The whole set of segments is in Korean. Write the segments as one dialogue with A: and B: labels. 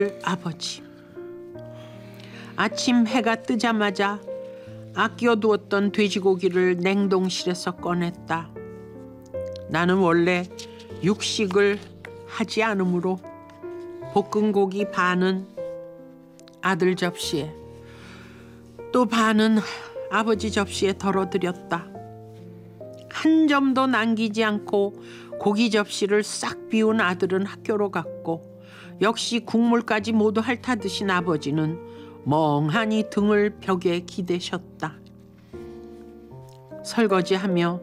A: 아버지. 아침 해가 뜨자마자 아껴두었던 돼지고기를 냉동실에서 꺼냈다. 나는 원래 육식을 하지 않으므로 볶은 고기 반은 아들 접시에 또 반은 아버지 접시에 덜어드렸다. 한 점도 남기지 않고 고기 접시를 싹 비운 아들은 학교로 갔고, 역시 국물까지 모두 핥아드신 아버지는 멍하니 등을 벽에 기대셨다. 설거지하며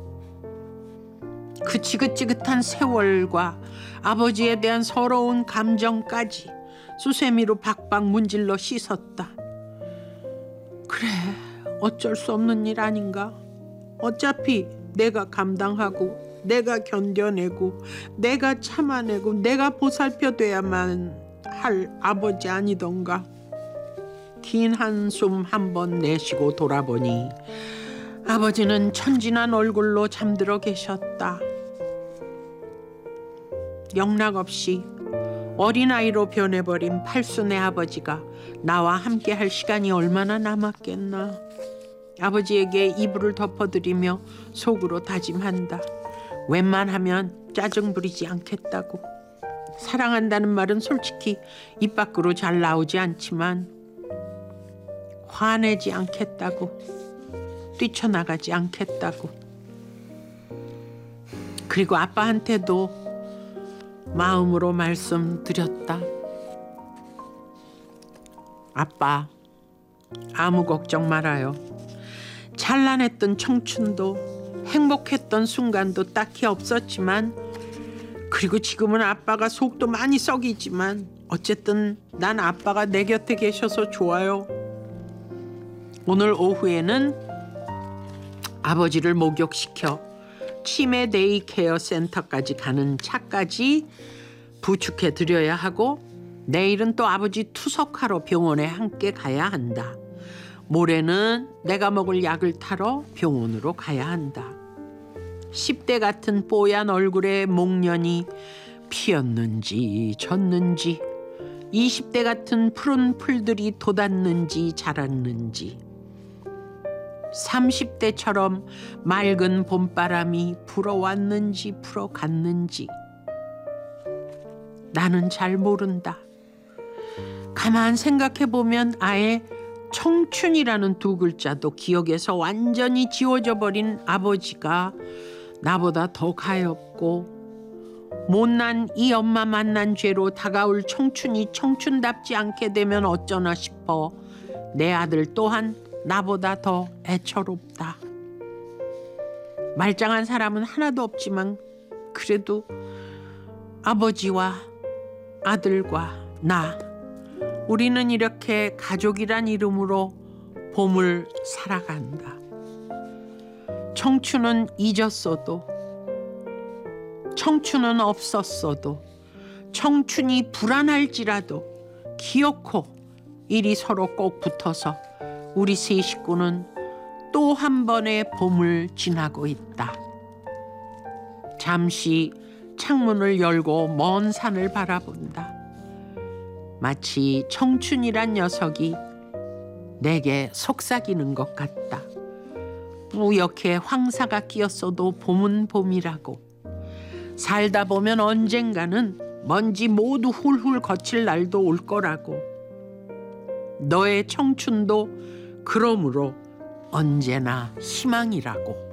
A: 그 지긋지긋한 세월과 아버지에 대한 서러운 감정까지 수세미로 박박 문질러 씻었다. 그래, 어쩔 수 없는 일 아닌가? 어차피 내가 감당하고 내가 견뎌내고 내가 참아내고 내가 보살펴돼야만 할 아버지 아니던가. 긴 한숨 한 번 내쉬고 돌아보니 아버지는 천진한 얼굴로 잠들어 계셨다. 영락없이 어린아이로 변해버린 팔순의 아버지가 나와 함께할 시간이 얼마나 남았겠나. 아버지에게 이불을 덮어드리며 속으로 다짐한다. 웬만하면 짜증 부리지 않겠다고. 사랑한다는 말은 솔직히 입 밖으로 잘 나오지 않지만 화내지 않겠다고, 뛰쳐나가지 않겠다고. 그리고 아빠한테도 마음으로 말씀드렸다. 아빠, 아무 걱정 말아요. 찬란했던 청춘도 행복했던 순간도 딱히 없었지만, 그리고 지금은 아빠가 속도 많이 썩이지만 어쨌든 난 아빠가 내 곁에 계셔서 좋아요. 오늘 오후에는 아버지를 목욕시켜 치매 데이케어 센터까지 가는 차까지 부축해 드려야 하고, 내일은 또 아버지 투석하러 병원에 함께 가야 한다. 모레는 내가 먹을 약을 타러 병원으로 가야 한다. 10대 같은 뽀얀 얼굴에 목련이 피었는지 졌는지, 20대 같은 푸른 풀들이 돋았는지 자랐는지, 30대처럼 맑은 봄바람이 불어왔는지 불어갔는지 나는 잘 모른다. 가만 생각해보면 아예 청춘이라는 두 글자도 기억에서 완전히 지워져 버린 아버지가 나보다 더 가엾고, 못난 이 엄마 만난 죄로 다가올 청춘이 청춘답지 않게 되면 어쩌나 싶어 내 아들 또한 나보다 더 애처롭다. 말짱한 사람은 하나도 없지만 그래도 아버지와 아들과 나, 우리는 이렇게 가족이란 이름으로 봄을 살아간다. 청춘은 잊었어도, 청춘은 없었어도, 청춘이 불안할지라도 기어코 이리 서로 꼭 붙어서 우리 세 식구는 또 한 번의 봄을 지나고 있다. 잠시 창문을 열고 먼 산을 바라본다. 마치 청춘이란 녀석이 내게 속삭이는 것 같다. 뿌옇게 황사가 끼었어도 봄은 봄이라고. 살다 보면 언젠가는 먼지 모두 훌훌 거칠 날도 올 거라고. 너의 청춘도 그러므로 언제나 희망이라고.